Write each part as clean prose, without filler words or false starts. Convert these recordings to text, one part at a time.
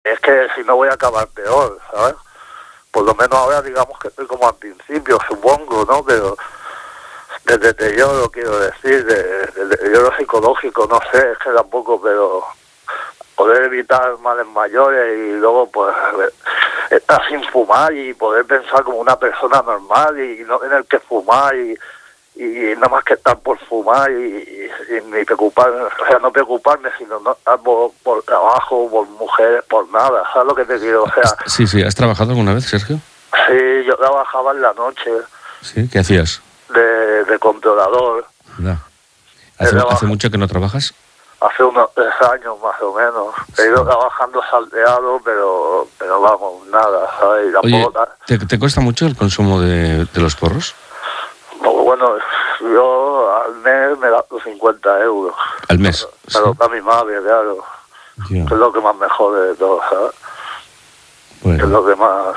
es que si no voy a acabar peor, ¿sabes? Por lo menos ahora digamos que estoy como al principio, supongo, ¿no? Pero de deterioro, quiero decir, de deterioro psicológico, no sé, es que tampoco, pero poder evitar males mayores y luego pues estar sin fumar y poder pensar como una persona normal y no tener que fumar y nada más que estar por fumar y ni preocuparme, o sea, no preocuparme, sino no estar por trabajo, por mujeres, por nada, ¿sabes lo que te quiero? O sea, Sí, ¿has trabajado alguna vez, Sergio? Sí, yo trabajaba en la noche. ¿Sí? ¿Qué hacías? De controlador. ¿Hace mucho que no trabajas? Hace unos 3 años más o menos. He ido trabajando salteado, pero vamos, nada, ¿sabes? Oye, ¿te cuesta mucho el consumo de los porros? Bueno, yo al mes me gasto 50 euros. ¿Al mes? Pero para mi madre, claro. Yeah. Es lo que más me jode de todo, ¿sabes? Bueno. Es lo que más...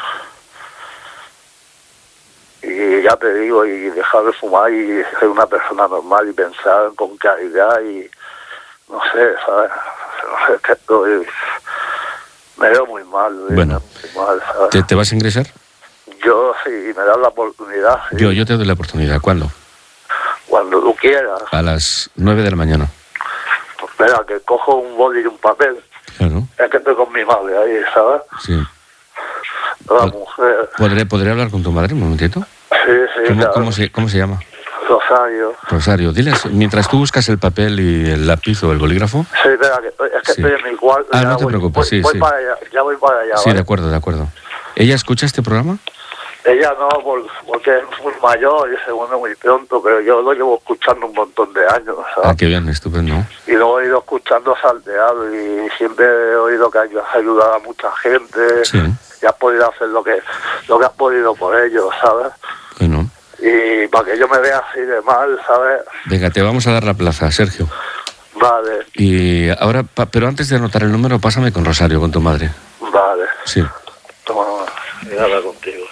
Y ya te digo, y dejar de fumar y ser una persona normal y pensar con claridad y... No sé, ¿sabes? No sé, es que estoy... Me veo muy mal. Bueno, muy mal, ¿sabes? ¿Te vas a ingresar? Yo, sí, me das la oportunidad. Sí. Yo te doy la oportunidad. ¿Cuándo? Cuando tú quieras. A las 9 de la mañana. Pues espera, que cojo un boli y un papel. Claro. Es que estoy con mi madre ahí, ¿sabes? Sí. La mujer. ¿Podré hablar con tu madre un momentito? Sí, claro. ¿Cómo se llama? Rosario. Rosario, diles, mientras tú buscas el papel y el lápiz o el bolígrafo... Sí, espera, estoy en mi cuarto. No te preocupes, voy para allá, ya voy para allá. Sí, ¿vale? de acuerdo. ¿Ella escucha este programa? Ella no, porque es muy mayor y se vuelve muy pronto, pero yo lo llevo escuchando un montón de años, ¿sabes? Ah, qué bien, estupendo. Y lo he ido escuchando salteado y siempre he oído que has ayudado a mucha gente. Sí. Y has podido hacer lo que has podido por ellos, ¿sabes? Bueno. Y para que yo me vea así de mal, ¿sabes? Venga, te vamos a dar la plaza, Sergio. Vale. Y ahora, pero antes de anotar el número, pásame con Rosario, con tu madre. Vale. Sí. Toma, voy a hablar contigo.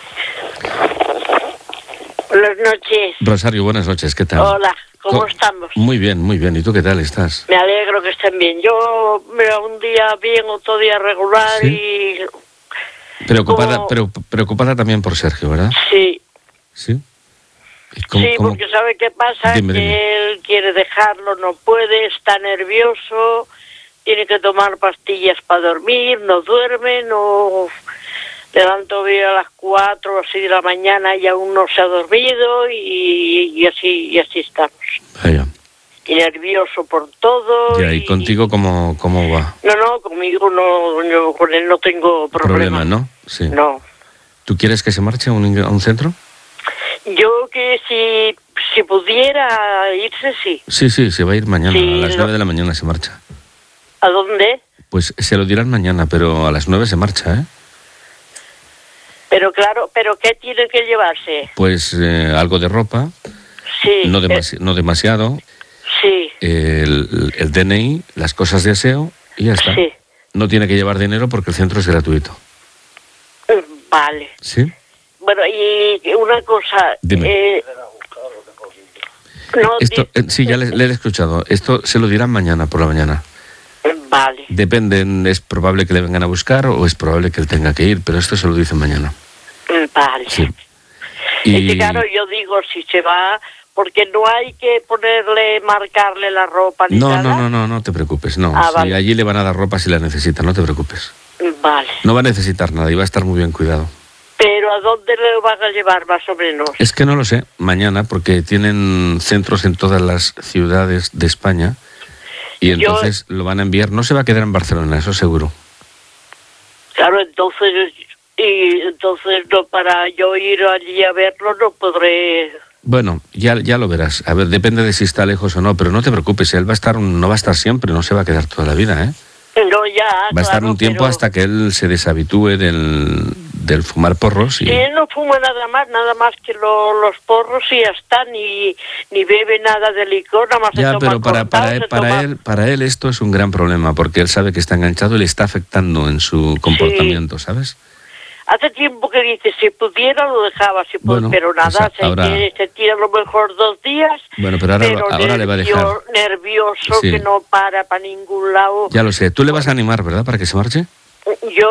Buenas noches. Rosario, buenas noches, ¿qué tal? Hola, ¿cómo estamos? Muy bien. ¿Y tú qué tal estás? Me alegro que estén bien. Yo, mira, un día bien, otro día regular. ¿Sí? Y... Preocupada también por Sergio, ¿verdad? Sí. ¿Sí? Sí, porque ¿sabe qué pasa? Dime. Él quiere dejarlo, no puede, está nervioso, tiene que tomar pastillas para dormir, no duerme, no... Levanto bien a las 4 o así de la mañana y aún no se ha dormido y así estamos. Vaya. Y nervioso por todo. Ya, ¿y contigo cómo va? No, conmigo no, yo con él no tengo problema. ¿No? Sí. No. ¿Tú quieres que se marche a un centro? Yo que si pudiera irse, sí. Sí, se va a ir mañana, sí, a las 9 de la mañana se marcha. ¿A dónde? Pues se lo dirán mañana, pero a las 9 se marcha, ¿eh? Pero claro, ¿pero qué tiene que llevarse? Pues algo de ropa, sí, no demasiado, sí, el DNI, las cosas de aseo y ya está. Sí. No tiene que llevar dinero porque el centro es gratuito. Vale. ¿Sí? Bueno, y una cosa... Dime. Sí, ya le he escuchado. Esto se lo dirán mañana por la mañana. Vale. Depende, es probable que le vengan a buscar o es probable que él tenga que ir, pero esto se lo dicen mañana. Vale. Sí. Es que claro, yo digo, si se va, porque no hay que marcarle la ropa ni nada. No te preocupes, no. Vale. Allí le van a dar ropa si la necesita, no te preocupes. Vale. No va a necesitar nada y va a estar muy bien cuidado. ¿Pero a dónde le van a llevar más o menos? Es que no lo sé, mañana, porque tienen centros en todas las ciudades de España. Y entonces lo van a enviar, no se va a quedar en Barcelona, eso seguro. Claro, entonces no, para yo ir allí a verlo no podré... Bueno, ya lo verás. A ver, depende de si está lejos o no, pero no te preocupes, él no va a estar siempre, no se va a quedar toda la vida, ¿eh? No, ya, va a estar un tiempo hasta que él se deshabitúe del fumar porros. Y... Sí, él no fuma nada más que los porros y ya está, ni bebe nada de licor, nada más ya, se pero toma para él esto es un gran problema, porque él sabe que está enganchado y le está afectando en su comportamiento, sí. ¿Sabes? Hace tiempo que dice, si pudiera lo dejaba, pero nada, se tira a lo mejor 2 días. Bueno, pero ahora le va a dejar. Nervioso, sí. Que no para ningún lado. Ya lo sé. ¿Tú le vas a animar, verdad, para que se marche? Yo